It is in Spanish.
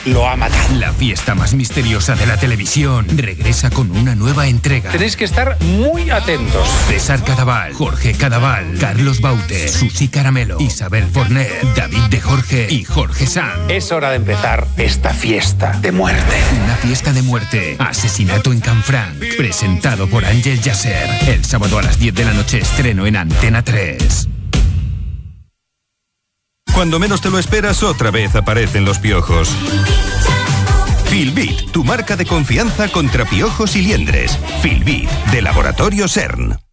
lo ha matado. La fiesta más misteriosa de la televisión regresa con una nueva entrega. Tenéis que estar muy atentos. César Cadaval, Jorge Cadaval, Carlos Baute, Susi Caramelo, Isabel Forner, David de Jorge y Jorge Sanz. Es hora de empezar esta fiesta de muerte. Una fiesta de muerte. Asesinato en Canfranc. Presentado por Ángel Yasser. El sábado a las 10 de la noche estreno en Antena 3. Cuando menos te lo esperas, otra vez aparecen los piojos. Filbit, tu marca de confianza contra piojos y liendres. Filbit, de Laboratorio CERN.